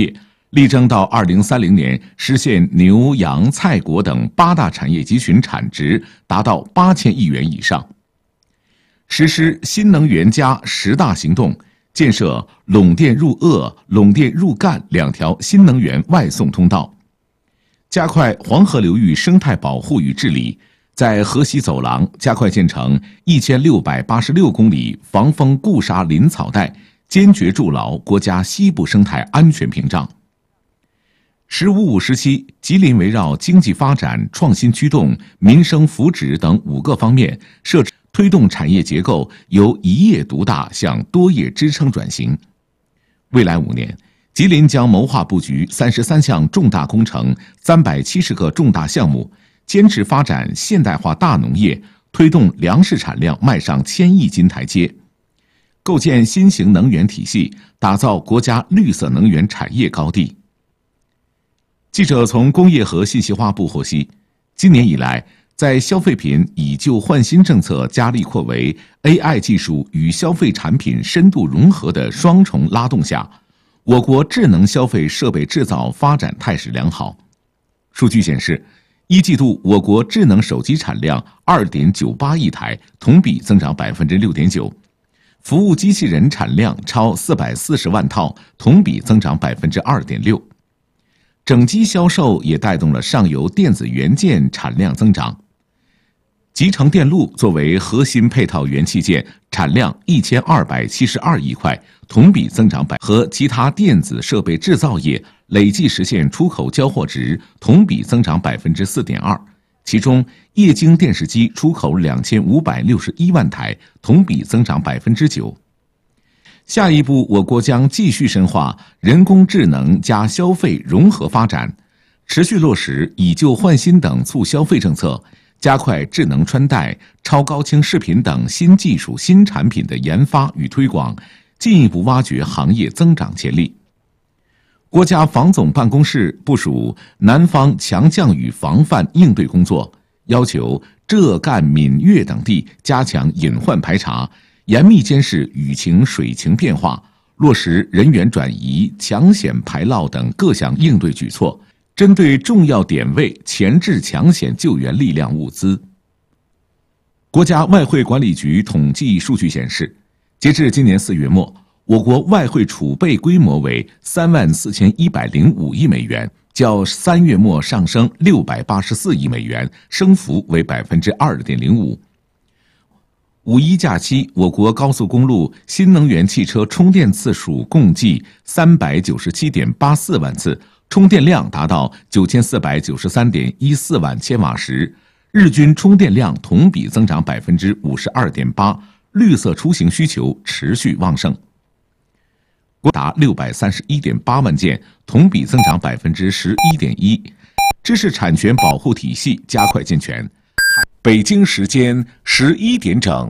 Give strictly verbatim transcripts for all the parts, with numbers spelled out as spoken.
业，力争到二零三零年实现牛羊菜果等八大产业集群产值达到八千亿元以上。实施新能源加十大行动，建设陇电入鄂、陇电入赣两条新能源外送通道，加快黄河流域生态保护与治理，在河西走廊加快建成一千六百八十六公里防风固沙林草带，坚决筑牢国家西部生态安全屏障。十五五时期，吉林围绕经济发展、创新驱动、民生福祉等五个方面，设置推动产业结构由一业独大向多业支撑转型。未来五年，吉林将谋划布局三十三项重大工程、三百七十个重大项目，坚持发展现代化大农业，推动粮食产量迈上千亿斤台阶，构建新型能源体系，打造国家绿色能源产业高地。记者从工业和信息化部获悉，今年以来，在消费品以旧换新政策加力扩围、A I 技术与消费产品深度融合的双重拉动下，我国智能消费设备制造发展态势良好。数据显示，一季度我国智能手机产量 二点九八亿台，同比增长 百分之六点九； 服务机器人产量超四百四十万套，同比增长 百分之二点六。整机销售也带动了上游电子元件产量增长。集成电路作为核心配套元器件，产量一千二百七十二亿块，同比增长百，和其他电子设备制造业累计实现出口交货值同比增长 百分之四点二。其中，液晶电视机出口两千五百六十一万台，同比增长 百分之九。下一步，我国将继续深化人工智能加消费融合发展，持续落实以旧换新等促消费政策，加快智能穿戴、超高清视频等新技术新产品的研发与推广，进一步挖掘行业增长潜力。国家防总办公室部署南方强降雨防范应对工作，要求浙赣闽粤等地加强隐患排查，严密监视雨情水情变化，落实人员转移、抢险排涝等各项应对举措，针对重要点位前置抢险救援力量物资。国家外汇管理局统计数据显示，截至今年四月末，我国外汇储备规模为三万四千一百零五亿美元，较三月末上升六百八十四亿美元，升幅为百分之二点零五。五一假期，我国高速公路新能源汽车充电次数共计三百九十七点八四万次，充电量达到九千四百九十三点一四万千瓦时，日均充电量同比增长百分之五十二点八，绿色出行需求持续旺盛。达六百三十一点八万件，同比增长百分之十一点一。知识产权保护体系加快健全。北京时间十一点整，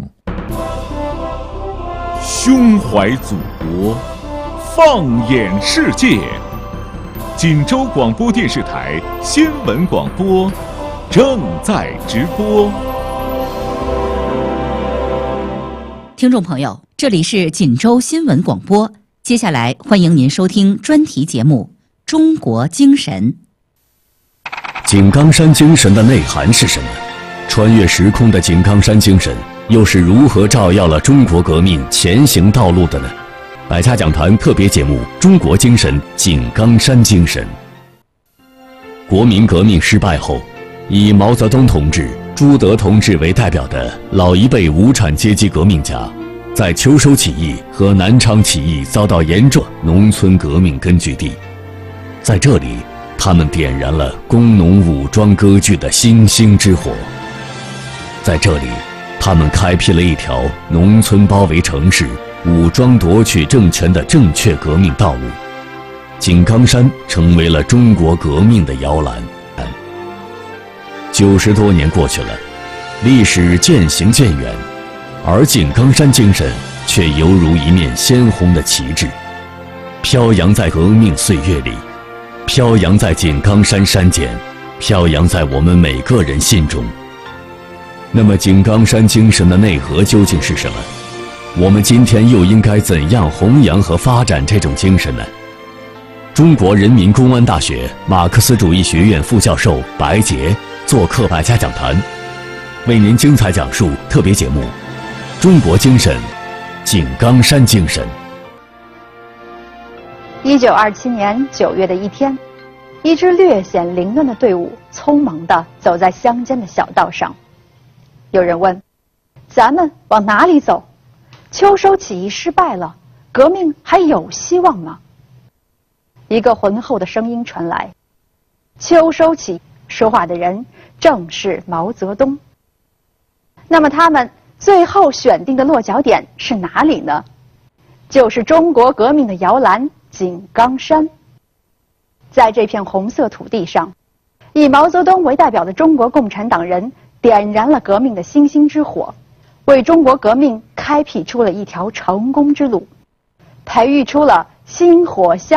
胸怀祖国，放眼世界。锦州广播电视台新闻广播正在直播。 听众朋友，这里是锦州新闻广播，接下来欢迎您收听专题节目《中国精神》。 井冈山精神的内涵是什么？穿越时空的井冈山精神又是如何照耀了中国革命前行道路的呢？百家讲坛特别节目《中国精神·井冈山精神》。国民革命失败后，以毛泽东同志、朱德同志为代表的老一辈无产阶级革命家，在秋收起义和南昌起义遭到严重农村革命根据地，在这里，他们点燃了工农武装割据的星星之火。在这里，他们开辟了一条农村包围城市、武装夺取政权的正确革命道路。井冈山成为了中国革命的摇篮。九十多年过去了，历史渐行渐远，而井冈山精神却犹如一面鲜红的旗帜，飘扬在革命岁月里，飘扬在井冈山山间，飘扬在我们每个人心中。那么井冈山精神的内核究竟是什么？我们今天又应该怎样弘扬和发展这种精神呢？ 中国人民公安大学马克思主义学院副教授白洁做客百家讲坛，为您精彩讲述特别节目《中国精神，井冈山精神》。 一九二七年九月的一天，一支略显凌乱的队伍匆忙地走在乡间的小道上。有人问：咱们往哪里走？秋收起义失败了，革命还有希望吗？一个浑厚的声音传来：秋收起义，说话的人正是毛泽东。那么他们最后选定的落脚点是哪里呢？就是中国革命的摇篮井冈山。在这片红色土地上，以毛泽东为代表的中国共产党人点燃了革命的星星之火，为中国革命开辟出了一条成功之路，培育出了薪火相